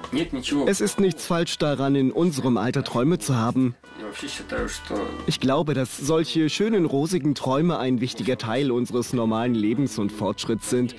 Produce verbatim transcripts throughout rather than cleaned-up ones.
Es ist nichts falsch daran, in unserem Alter Träume zu haben. Ich glaube, dass solche schönen, rosigen Träume ein wichtiger Teil unseres normalen Lebens und Fortschritts sind.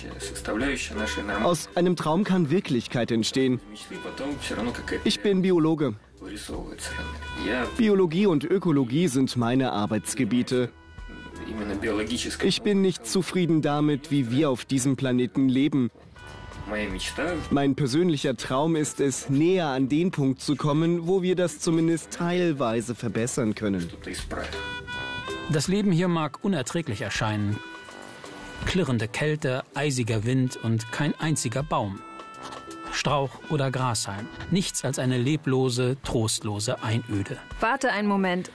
Aus einem Traum kann Wirklichkeit entstehen. Ich bin Biologe. Biologie und Ökologie sind meine Arbeitsgebiete. Ich bin nicht zufrieden damit, wie wir auf diesem Planeten leben. Mein persönlicher Traum ist es, näher an den Punkt zu kommen, wo wir das zumindest teilweise verbessern können. Das Leben hier mag unerträglich erscheinen. Klirrende Kälte, eisiger Wind und kein einziger Baum. Strauch oder Grashalm. Nichts als eine leblose, trostlose Einöde. Warte einen Moment.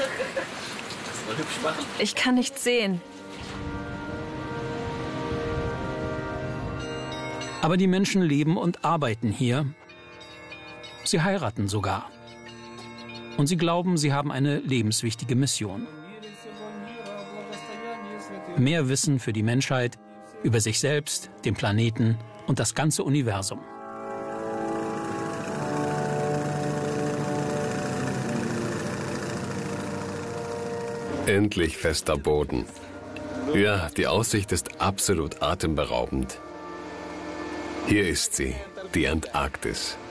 Ich kann nichts sehen. Aber die Menschen leben und arbeiten hier. Sie heiraten sogar. Und sie glauben, sie haben eine lebenswichtige Mission. Mehr Wissen für die Menschheit über sich selbst, den Planeten und das ganze Universum. Endlich fester Boden. Ja, die Aussicht ist absolut atemberaubend. Hier ist sie, die Antarktis.